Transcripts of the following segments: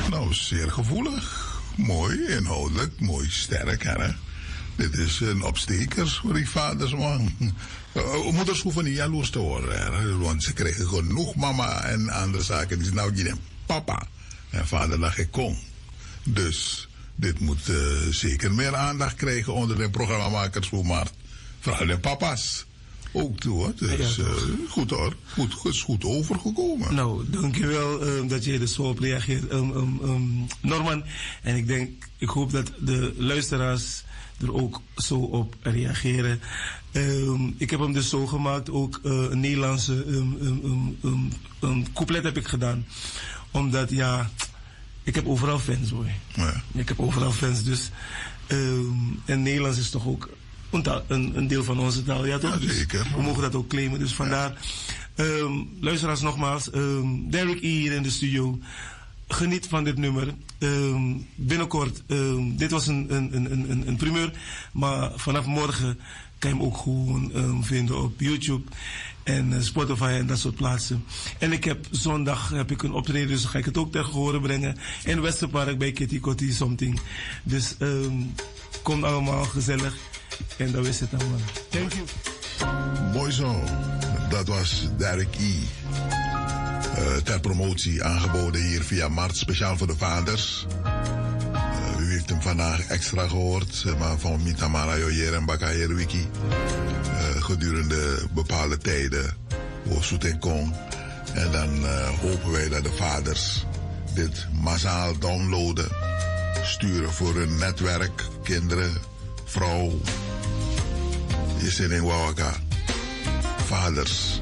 Nou, zeer gevoelig. Mooi, inhoudelijk, mooi sterk, hè. Dit is een opsteker voor die vaders, man. Moeders hoeven niet jaloers te worden, hè, want ze krijgen genoeg mama en andere zaken. Die nou, die papa en vader dat ik kon. Dus dit moet zeker meer aandacht krijgen onder de programmamakers voor Maart. Vooral de papa's. Ook toe, hoor. Dus ja, goed hoor. Goed overgekomen. Nou, dankjewel dat je er zo op reageert, Norman. En ik hoop dat de luisteraars er ook zo op reageren. Ik heb hem dus zo gemaakt, ook een Nederlandse couplet heb ik gedaan. Omdat, ja, ik heb overal fans, hoor. Ja. Ik heb overal fans, dus en Nederlands is toch ook een deel van onze taal, ja toch? Ja, zeker. We mogen dat ook claimen, dus vandaar. Luisteraars nogmaals, Derek E. hier in de studio. Geniet van dit nummer. Binnenkort, dit was een primeur, maar vanaf morgen kan je hem ook gewoon vinden op YouTube en Spotify en dat soort plaatsen. En zondag heb ik een optreden, dus dan ga ik het ook tegen horen brengen. In Westerpark bij Kitty Kotti Something. Dus kom allemaal gezellig. En dat is het allemaal. Thank you. Mooi zo. Dat was Derek E. Ter promotie aangeboden hier via Mart, speciaal voor de vaders. U heeft hem vandaag extra gehoord, maar van Mitamara Joyer en Bakayer Wiki. Gedurende bepaalde tijden, Oosut en Kong. En dan hopen wij dat de vaders dit massaal downloaden, sturen voor hun netwerk, kinderen, vrouw. Je zit in Wawaka. Vaders.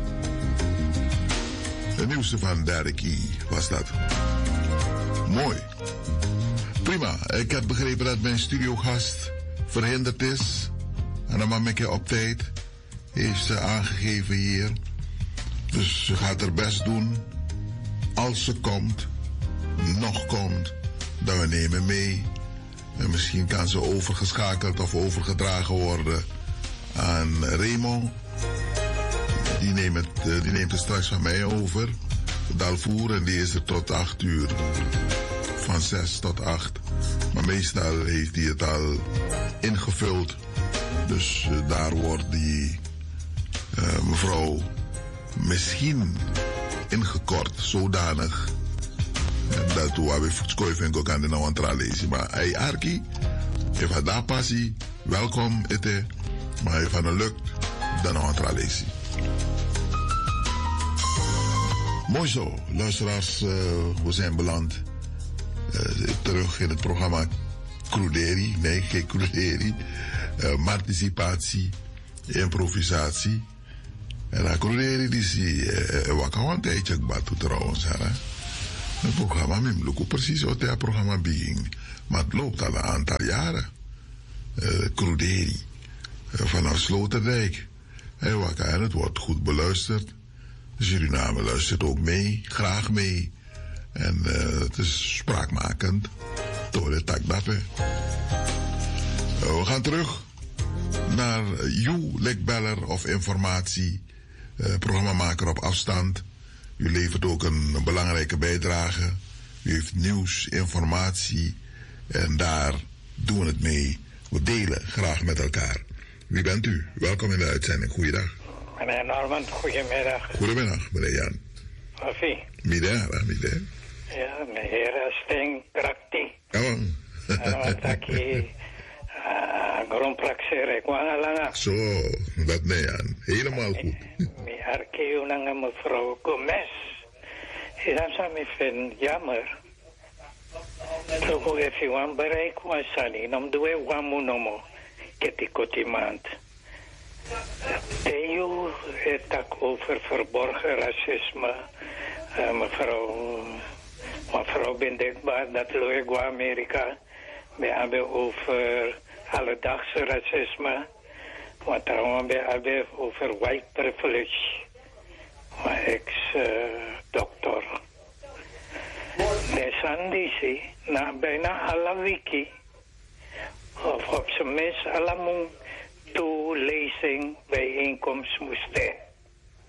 De nieuwste van Derek E. was dat. Mooi. Prima. Ik heb begrepen dat mijn studiogast verhinderd is. En dan mag ik op tijd. Heeft ze aangegeven hier. Dus ze gaat haar best doen. Als ze komt. Nog komt. Dan we nemen mee. En misschien kan ze overgeschakeld of overgedragen worden aan Raymond. Die neemt het straks van mij over. Dalvoer, en die is er tot 8 uur. Van 6 tot 8. Maar meestal heeft hij het al ingevuld. Dus daar wordt die mevrouw misschien ingekort. Zodanig. Dat we voetskooi ook aan de nou aan lezen. Maar hij Arki, even daar passie, welkom ete. Maar hij van een lukt, dan nou aan lezen. Mooi zo, luisteraars, we zijn beland terug in het programma Cruderi. Nee, geen Cruderi. Participatie, improvisatie. En dat Cruderi die zie wat kan een tijdje batu trouwens. Het programma, ik loop precies wat het programma begin. Maar het loopt al een aantal jaren. Cruderi. Vanaf Sloterdijk. En het wordt goed beluisterd. Suriname luistert ook mee, graag mee. En het is spraakmakend. Door de takdappen. We gaan terug naar You, lekbeller of informatie. Programmamaker op afstand. U levert ook een belangrijke bijdrage. U heeft nieuws, informatie. En daar doen we het mee. We delen graag met elkaar. Wie bent u? Welkom in de uitzending. Goeiedag. Meneer Norman, goedemiddag. Goedemiddag, meneer Jan. Koffie. Middag. Ja, meneer Sting Krakti. Oh. En wat ik grondpraxeer, ik wou lang. Zo, dat nee, Jan. Helemaal goed. Mijn arkeeuw naar mevrouw Gomez. En dan zou ik vinden jammer. Toen ik even bereik was, dan doe ik wat monomo. Ketikotimant. EU het ook over verborgen racisme. Mevrouw Bindekbaar, dat loop Amerika. We hebben over alledaagse racisme. Maar trouwens, we hebben over white privilege. Mijn ex-dokter. Desandisi, na bijna alle wiki. Of op zijn minst alle toelezing bijeenkomst moesten.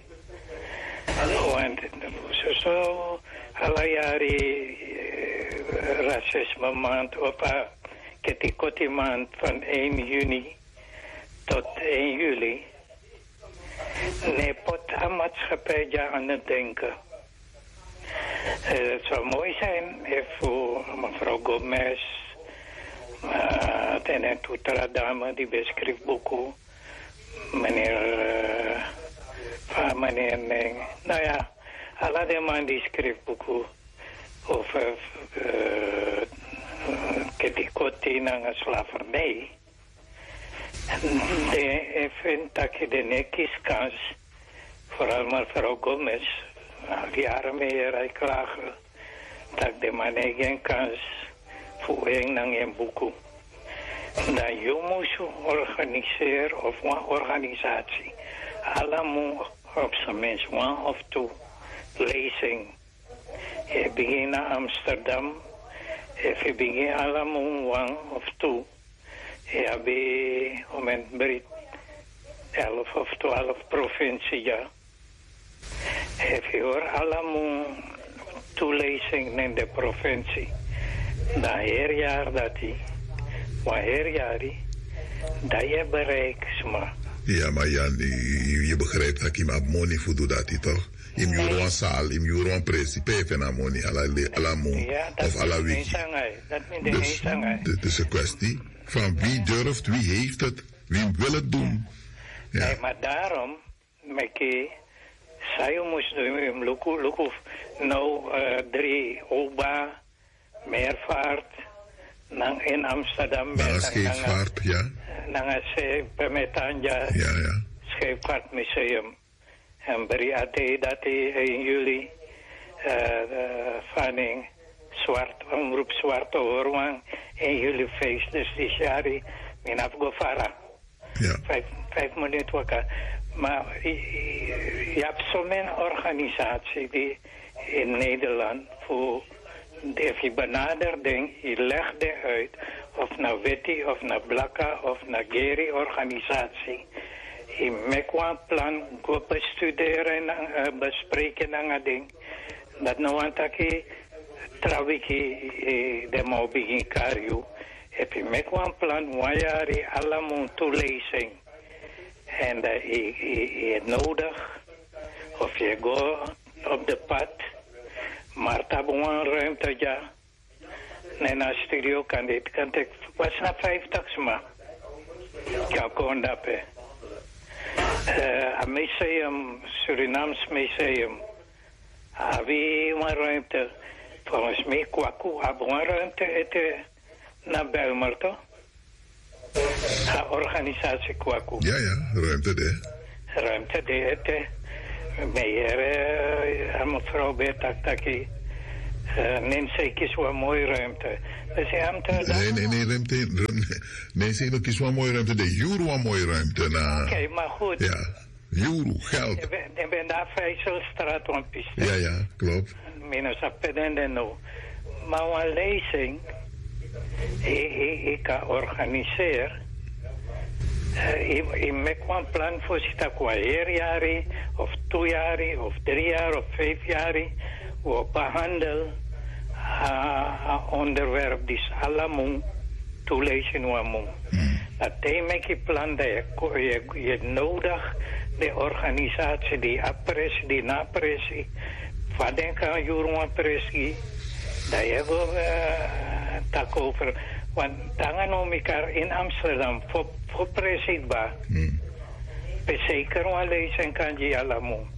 Want zo alle jaren racisme maand of Ketikoti maand van 1 juni tot 1 juli. Nee, pot aan maatschappij aan het denken. Het zou mooi zijn voor mevrouw Gomez, en toetra dame die beschrijft boeken, meneer Neng. Nou ja, alle de man die schrijft boeken over Ketikoti en slavernij. Ik vind dat je de kieskans, vooral mevrouw Gomez, al jaren meer klagen, dat de man geen kans voor een boek. Dat je moet organiseren of een organisatie. Allemaal op zijn minst 1 of 2 lezingen. Je begint in Amsterdam, je begint allemaal 1 of 2. Ja, bij moment Brit 11 of 12 provincies, ja. Heb je hoor allemaal toelezingen in de provincie. Dat jaar dat die, wanneer jaar dat je bereikt, maar. Ja, maar Jan, je begrijpt dat je maar money voor doet dat, toch? In Juron Saal, in Juron Presi, peven aan money, alla moon, of alla wiki. Dus, dit is een kwestie van wie durft, wie heeft het, wie wil het doen. Ja. Nee, maar daarom, Mekkie, zij moest doen, Luku, nou 3 Oba, Meervaart, in Amsterdam. Naar Scheepvaart, ja. Naar Pemetanja, ja. Scheepvaartmuseum. En beriade dat in juli van omroep Zwarte Hoorwang in juli feest. Dus dit jaar in Afgofara. Ja. 5 minuten wakker. Maar je hebt zo'n organisatie die in Nederland voor als je benadert, je legt uit of naar Wetty of naar Blakka of naar Geri organisatie. Je maakt een plan, go bestuderen en bespreken en ding. Dat nou aan het trouwens de mau begin karju. Heb je maakt een plan, waar je allemaal toelezing. En je nodig of je go op de pad. Maar tabuan ruimte ja. En na studio kan dit ik was na 50 maar. Ja, kon dat pe. Een museum, Surinaams museum. Wie een ruimte. Volgens mij kwaku een ruimte eten naar Belmer toch? Organisatie kwaku. Ja, ruimte de. Ruimte de eten. Meneer, mevrouw Bertaktaki, neem zeker zo'n mooie ruimte. Nee, ruimte. Nee, zeg dat is wel mooie ruimte. De euro een mooie ruimte. Oké, maar goed. Ja, euro, geld. Ik ben daar Vijzelstraat van piste. Ja, klopt. Minus appedende no. Maar een lezing, ik kan organiseren. Ik maak een plan voor zich qua 1 jaar of 2 jaar of 3 jaar of 5 jaar. We behandelen onderwerp die allemaal toelezen waarom. Dat maak je plan dat je nodig de organisatie die appressie, die napressie, wat denk aan Juron Pressie, dat je go tak over. Want tangan om elkaar in Amsterdam voor presidentbaar. Zeker wel lezen kan je allemaal.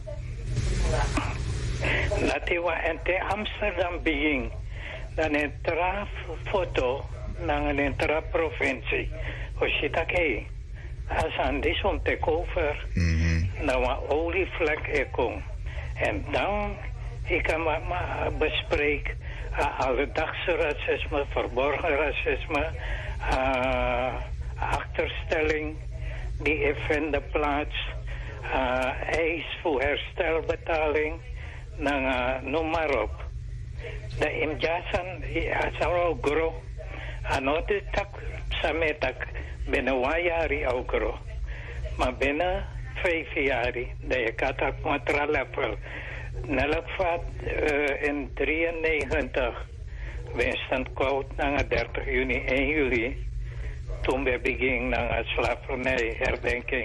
Laten we in Amsterdam beginnen. Dan een foto naar een provincie. Als je dat kijkt, als aan die om te over, dan een olievlek komt. En dan ik kan maar bespreken. Alledagse racisme, verborgen racisme, achterstelling die vinden plaats, eis voor herstelbetaling, noem maar op. De imjasan is ook groot. Anote tak sametak binnen 1 jaar ook groot. Maar binnen 5 jaar, dat je katak matralevel. In 93 Winston koud na 30 juni 1 juli. Toen we beginnen naar slavernij herdenking.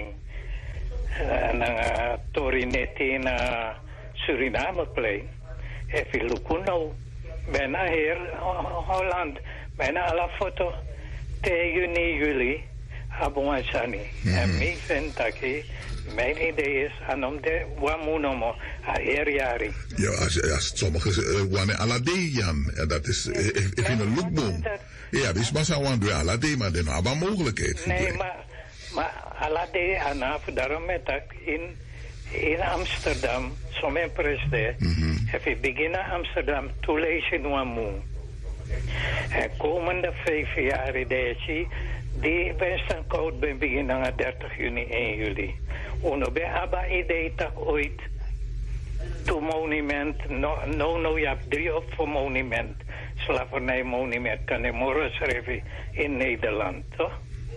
Naar Torinetti naar Surinameplein. Even Lukuno. Bijna hier Holland. Bijna alle foto. 2 juni juli. Abongasani. En mij vind dat mijn idee is om de wamunomo jari. Ja, als sommige wanneer alade Jan, dat is even een lookboom. Ja, dus maar zou aan doen alade, maar dan hebben we mogelijkheid. Nee, maar alade anaf daarom met in Amsterdam, zo'n president, heeft beginnen Amsterdam toelezen wamu. En komende 5 jaar die Winston koud ben beginnen aan 30 juni 1 juli. Uno be aba idee tak ooit to monument no ja 3 of voor monument slavernij monument kan de morgen schrijven in Nederland toch?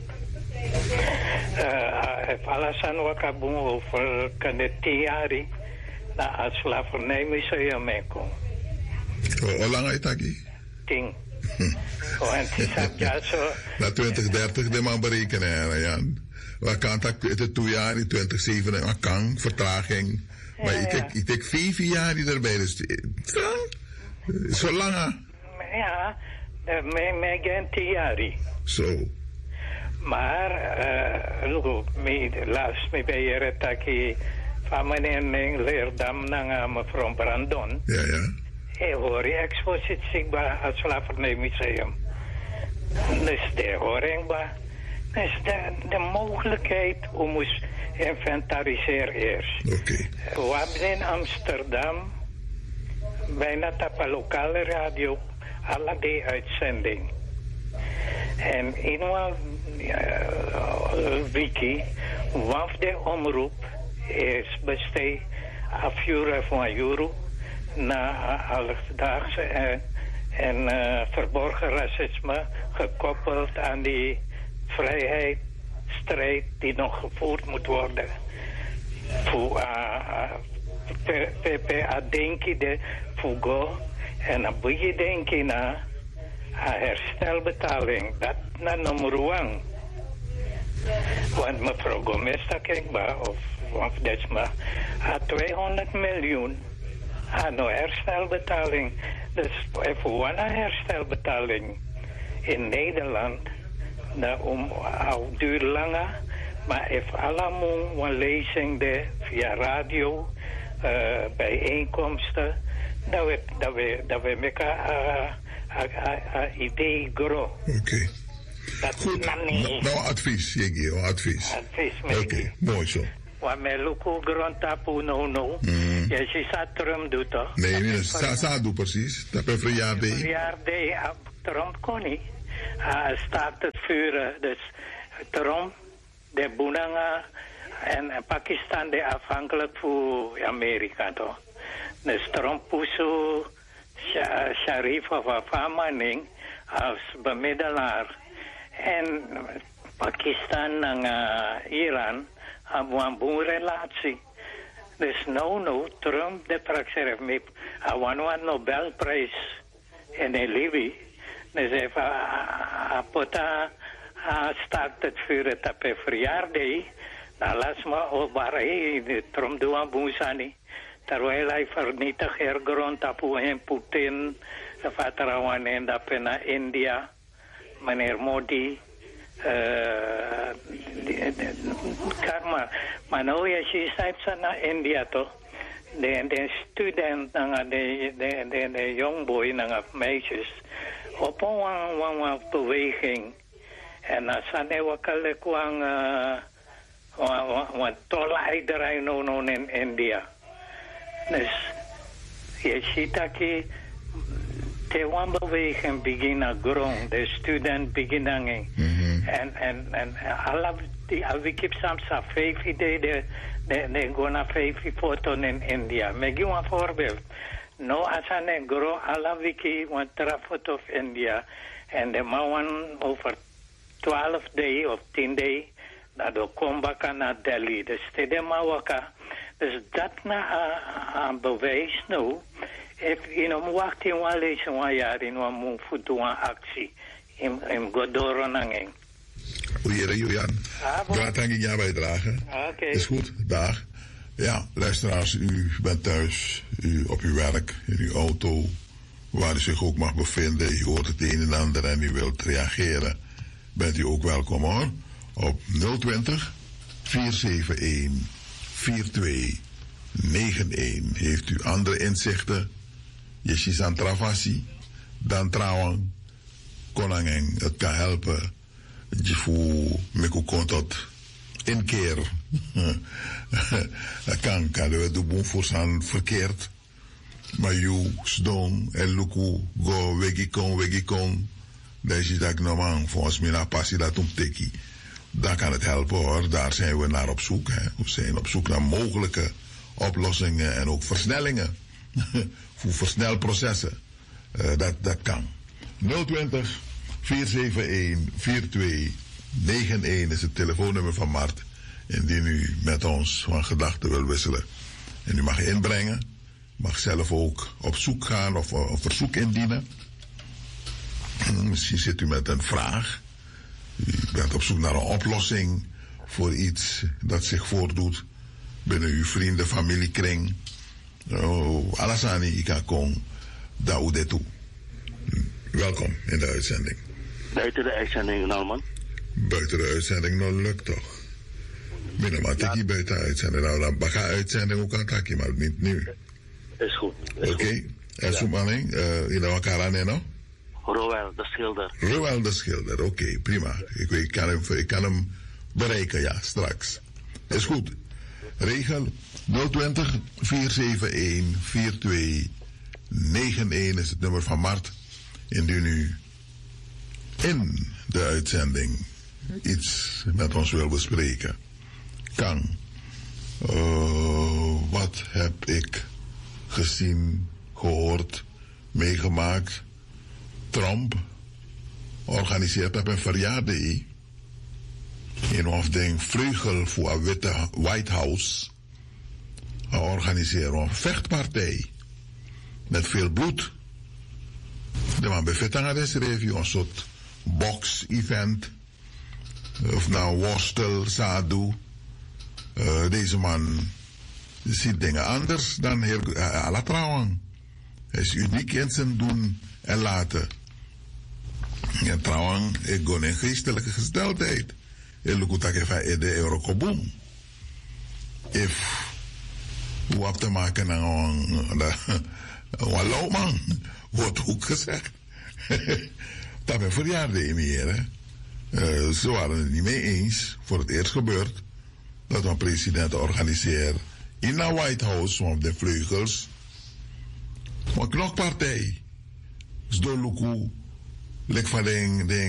Alasan wakabung over kan de 10 jaar na het slavernijmuseum meekomen. Hoe lang is dat? 10. Na 2030 de man berekenen, Jan. We kan het 2 jaar in 2007 kan vertraging. Maar ik denk 5 jaar die erbij is. Zo lang. Ja, met 10 jaar. Zo. Maar, laatst me bij je retaki van meneer Leerdam naar mevrouw Brandon. Ja, ja. Ik hoor je expositie bij het slavernijmuseum. Dus de horing bij. Dus de mogelijkheid om ons inventariseren eerst. Okay. We hebben in Amsterdam bijna op een lokale radio alle die uitzending. En in een wiki, wat de omroep is besteed afvuren van euro na alledaagse en verborgen racisme gekoppeld aan die vrijheidsstrijd die nog gevoerd moet worden. Voor PPA denken de Fugo en dan moet je denken naar herstelbetaling. Dat naar nummer 1. Want mevrouw Gomez, dat kijk maar, of dat is maar, 200 miljoen aan herstelbetaling. Dus voor een herstelbetaling in Nederland, om al duur langer, maar if allemaal een lezing via radio, bijeenkomsten, dat we elkaar idee groeien. Oké. Goed, nou advies, Jiggy, advies. Oké, mooi zo. Wat met Luko grond tapu no. Je ziet dat Trump doet toch? Nee, dat doet precies. Dat is verjaardag. Verjaardag, Trump kon niet. Staat het vuren. Dus Trump, de Bunanga en Pakistan, de afhankelijk voor Amerika toch? Dus Trump puso Sharif of Afamaning als bemiddelaar. En Pakistan en Iran hebben een goede relatie. Dus nou, Trump, de praxer heeft mee een Nobelprijs in Libië. Dus even start het vuren op een verjaardag. Nou, laat maar op waar hij Trump doet aan Boezani. Terwijl hij vernietigt grond op Putin, de vertrouwen in naar India, meneer Modi. Karma. Maar nou, je ziet naar India toch? De student, de jongboy, de meisjes, op een beweging. En dan zijn we kalek een tolleiderij in India. Dus je ziet dat de beweging beginnen groeien, de student beginnen. En alle die wikip samsa 5 ideeën de gona 5 foto in India. Ik geef een voorbeeld. Nou als een groe alle wiki want er foto of India en de man over 12 dagen of 10 dagen dat de komen naar Delhi. Dus de mawaka. Dus dat na een bewijs nu Ino wacht in wale is een jaar in een moe voetu een actie. In Godoro nangeng. Oei, Julian. Graag dank ik jou bijdragen. Oké. Is goed, dag. Ja, luisteraars, u bent thuis, u op uw werk, in uw auto, waar u zich ook mag bevinden. U hoort het een en ander en u wilt reageren. Bent u ook welkom hoor. Op 020 471 4291. Heeft u andere inzichten? Je aan travasi, dan trouwens, konangeng, het kan helpen. Je voelt me tot een keer. kan we de boel voor zijn verkeerd. Maar je stom en luku go wegikon. Dat is dat normaal. Volgens mij na passie dat omteki. Dan kan het helpen hoor. Daar zijn we naar op zoek. Hè. We zijn op zoek naar mogelijke oplossingen en ook versnellingen. Voor versnelprocessen. Dat kan. 020 471 4291 is het telefoonnummer van Mart. Indien u met ons van gedachten wil wisselen. En u mag inbrengen. Mag zelf ook op zoek gaan of een verzoek indienen. Misschien zit u met een vraag. U bent op zoek naar een oplossing voor iets dat zich voordoet binnen uw vrienden, familiekring. Alasani Ikakong Daudetu. Welkom in de uitzending. Buiten de uitzending, Norman. Buiten de uitzending, nou lukt toch? Minimaal tikkie buiten de uitzending. Nou, dan baka uitzending ook aan takkie, maar niet nu. Is goed. Oké. En zo manning, in elkaar aan no? Roel de Schilder. Roel de Schilder, oké, prima. Ik kan hem bereiken, ja, straks. Is goed. Regel 020 471 4291 is het nummer van Mart. Indien u in de uitzending iets met ons wil bespreken, kan. Wat heb ik gezien, gehoord, meegemaakt? Trump organiseert op een verjaardag in afdeling Vleugel voor een witte White House. Hij organiseert een vechtpartij met veel bloed. De man bevindt aan deze review een soort box-event. Of nou worstel, sadu. Deze man ziet dingen anders dan heer Alatrouwen. Hij is uniek in zijn doen en laten. En trouwens, ik ga in geestelijke gesteldheid. Ik loop ook even de Eurokoboom. If we hebben te maken met een loopman, wordt ook gezegd. Dat ben verjaardag meer. Ze waren het niet mee eens, voor het eerst gebeurd, dat een president organiseert in de White House, van de vleugels, een knokpartij. Zdoluku, lek van